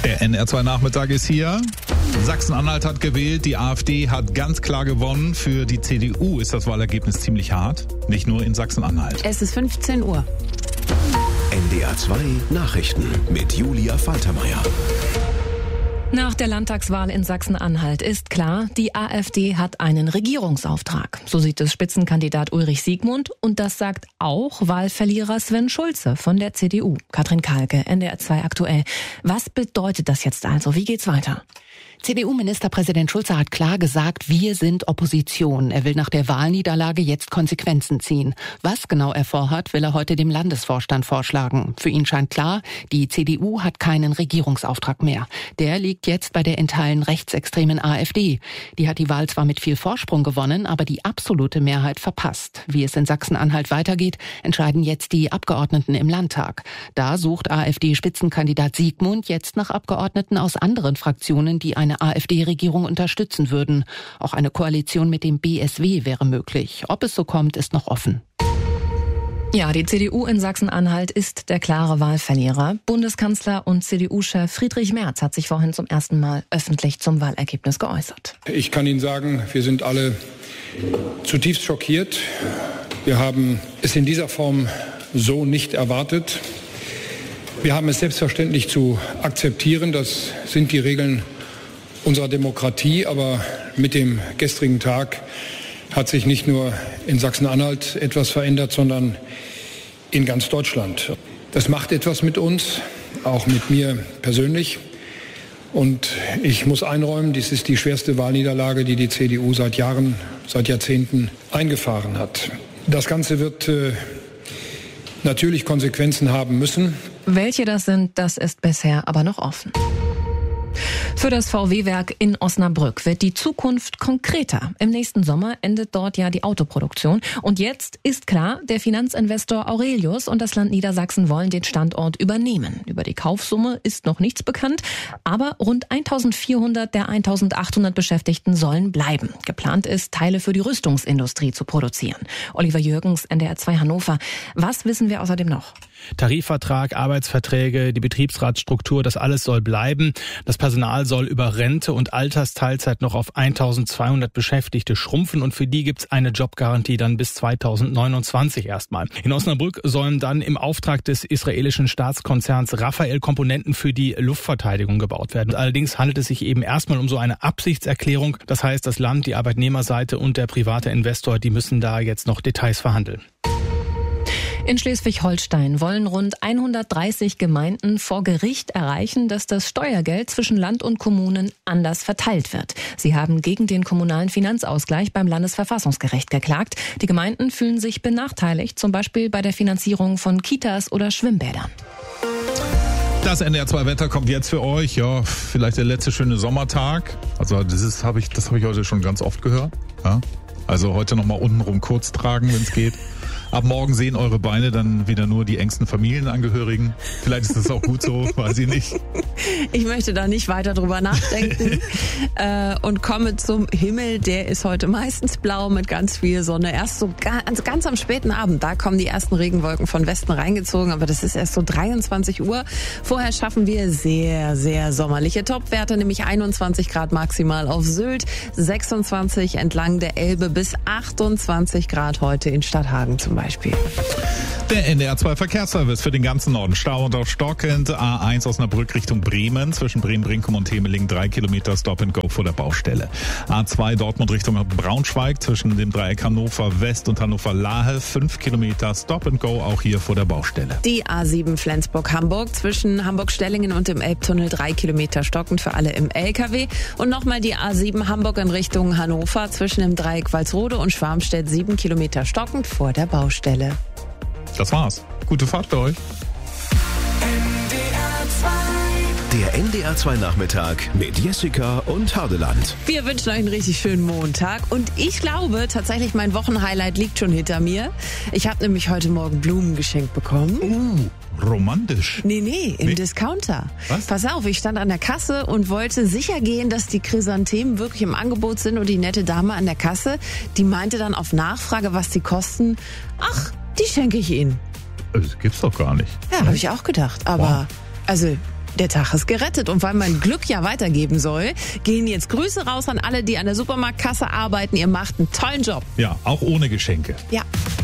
Der NR2 Nachmittag ist hier. Sachsen-Anhalt hat gewählt, die AfD hat ganz klar gewonnen. Für die CDU ist das Wahlergebnis ziemlich hart, nicht nur in Sachsen-Anhalt. Es ist 15 Uhr. NDR2 Nachrichten mit Julia Faltermeier. Nach der Landtagswahl in Sachsen-Anhalt ist klar, die AfD hat einen Regierungsauftrag. So sieht es Spitzenkandidat Ulrich Siegmund und das sagt auch Wahlverlierer Sven Schulze von der CDU. Katrin Kahlke, NDR2 aktuell. Was bedeutet das jetzt also? Wie geht's weiter? CDU-Ministerpräsident Schulze hat klar gesagt, wir sind Opposition. Er will nach der Wahlniederlage jetzt Konsequenzen ziehen. Was genau er vorhat, will er heute dem Landesvorstand vorschlagen. Für ihn scheint klar, die CDU hat keinen Regierungsauftrag mehr. Der liegt jetzt bei der in Teilen rechtsextremen AfD. Die hat die Wahl zwar mit viel Vorsprung gewonnen, aber die absolute Mehrheit verpasst. Wie es in Sachsen-Anhalt weitergeht, entscheiden jetzt die Abgeordneten im Landtag. Da sucht AfD-Spitzenkandidat Siegmund jetzt nach Abgeordneten aus anderen Fraktionen, die eine AfD-Regierung unterstützen würden. Auch eine Koalition mit dem BSW wäre möglich. Ob es so kommt, ist noch offen. Ja, die CDU in Sachsen-Anhalt ist der klare Wahlverlierer. Bundeskanzler und CDU-Chef Friedrich Merz hat sich vorhin zum ersten Mal öffentlich zum Wahlergebnis geäußert. Ich kann Ihnen sagen, wir sind alle zutiefst schockiert. Wir haben es in dieser Form so nicht erwartet. Wir haben es selbstverständlich zu akzeptieren. Das sind die Regeln unserer Demokratie, aber mit dem gestrigen Tag hat sich nicht nur in Sachsen-Anhalt etwas verändert, sondern in ganz Deutschland. Das macht etwas mit uns, auch mit mir persönlich. Und ich muss einräumen, dies ist die schwerste Wahlniederlage, die die CDU seit Jahren, seit Jahrzehnten eingefahren hat. Das Ganze wird natürlich Konsequenzen haben müssen. Welche das sind, das ist bisher aber noch offen. Für das VW-Werk in Osnabrück wird die Zukunft konkreter. Im nächsten Sommer endet dort ja die Autoproduktion. Und jetzt ist klar, der Finanzinvestor Aurelius und das Land Niedersachsen wollen den Standort übernehmen. Über die Kaufsumme ist noch nichts bekannt, aber rund 1400 der 1800 Beschäftigten sollen bleiben. Geplant ist, Teile für die Rüstungsindustrie zu produzieren. Oliver Jürgens, NDR2 Hannover. Was wissen wir außerdem noch? Tarifvertrag, Arbeitsverträge, die Betriebsratsstruktur, das alles soll bleiben. Das Personal soll über Rente und Altersteilzeit noch auf 1200 Beschäftigte schrumpfen und für die gibt's eine Jobgarantie dann bis 2029 erstmal. In Osnabrück sollen dann im Auftrag des israelischen Staatskonzerns Rafael Komponenten für die Luftverteidigung gebaut werden. Allerdings handelt es sich eben erstmal um so eine Absichtserklärung. Das heißt, das Land, die Arbeitnehmerseite und der private Investor, die müssen da jetzt noch Details verhandeln. In Schleswig-Holstein wollen rund 130 Gemeinden vor Gericht erreichen, dass das Steuergeld zwischen Land und Kommunen anders verteilt wird. Sie haben gegen den kommunalen Finanzausgleich beim Landesverfassungsgericht geklagt. Die Gemeinden fühlen sich benachteiligt, zum Beispiel bei der Finanzierung von Kitas oder Schwimmbädern. Das NDR2 Wetter kommt jetzt für euch. Ja, vielleicht der letzte schöne Sommertag. Also das habe ich heute schon ganz oft gehört. Ja? Also heute nochmal untenrum kurz tragen, wenn es geht. Ab morgen sehen eure Beine dann wieder nur die engsten Familienangehörigen. Vielleicht ist das auch gut so, weiß ich nicht. Ich möchte da nicht weiter drüber nachdenken und komme zum Himmel. Der ist heute meistens blau mit ganz viel Sonne. Erst so ganz am späten Abend, da kommen die ersten Regenwolken von Westen reingezogen, aber das ist erst so 23 Uhr. Vorher schaffen wir sehr, sehr sommerliche Topwerte, nämlich 21 Grad maximal auf Sylt, 26 entlang der Elbe bis 28 Grad heute in Stadthagen zum Beispiel. Der NDR2 Verkehrsservice für den ganzen Norden. Stau und auch stockend. A1 Osnabrück Richtung Bremen. Zwischen Bremen-Brinkum und Temeling 3 Kilometer Stop and Go vor der Baustelle. A2 Dortmund Richtung Braunschweig. Zwischen dem Dreieck Hannover West und Hannover Lahe 5 Kilometer Stop and Go auch hier vor der Baustelle. Die A7 Flensburg-Hamburg. Zwischen Hamburg-Stellingen und dem Elbtunnel 3 Kilometer stockend für alle im LKW. Und nochmal die A7 Hamburg in Richtung Hannover. Zwischen dem Dreieck Walsrode und Schwarmstedt 7 Kilometer stockend vor der Baustelle. Das war's. Gute Fahrt für euch. Der NDR2 Nachmittag mit Jessica und Hardeland. Wir wünschen euch einen richtig schönen Montag und ich glaube tatsächlich, mein Wochenhighlight liegt schon hinter mir. Ich habe nämlich heute Morgen Blumen geschenkt bekommen. Romantisch. Nee, im Discounter. Was? Pass auf, ich stand an der Kasse und wollte sicher gehen, dass die Chrysanthemen wirklich im Angebot sind und die nette Dame an der Kasse, die meinte dann auf Nachfrage, was die kosten, ach, die schenke ich Ihnen. Das gibt's doch gar nicht. Ja, habe ich auch gedacht, aber also der Tag ist gerettet. Und weil man Glück ja weitergeben soll, gehen jetzt Grüße raus an alle, die an der Supermarktkasse arbeiten. Ihr macht einen tollen Job. Ja, auch ohne Geschenke. Ja.